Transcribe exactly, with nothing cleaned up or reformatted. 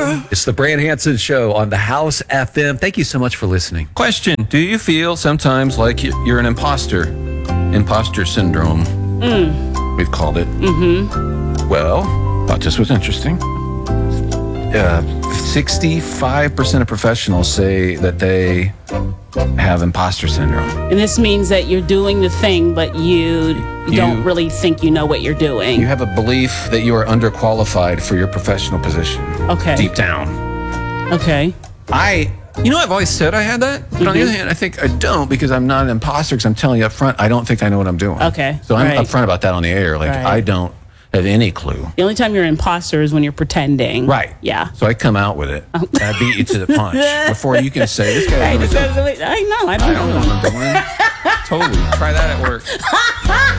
It's the Brand Hansen Show on the House F M. Thank you so much for listening. Question: do you feel sometimes like you- you're an imposter? Imposter syndrome. Mm. We've called it. Mm-hmm. Well, thought this was interesting. Uh, sixty-five percent of professionals say that they have imposter syndrome. And this means that you're doing the thing, but you, You- don't really think you know what you're doing. You have a belief that you are underqualified for your professional position. Okay. Deep down. Okay. I, you know, I've always said I had that, but on the other hand, I think I don't because I'm not an imposter because I'm telling you up front, I don't think I know what I'm doing. Okay, So I'm right. upfront about that on the air. Like, Right. I don't have any clue. The only time you're an imposter is when you're pretending. Right. Yeah. So I come out with it. And I beat you to the punch before you can say, this guy I, doesn't know what he's doing. I know. I don't, I don't know what I'm doing. Totally. Try that at work.